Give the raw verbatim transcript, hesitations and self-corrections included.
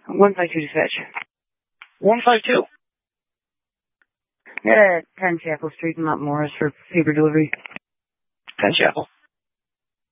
one five two dispatch. one five two. Got a ten Chapel Street in Mount Morris for paper delivery. ten Chapel.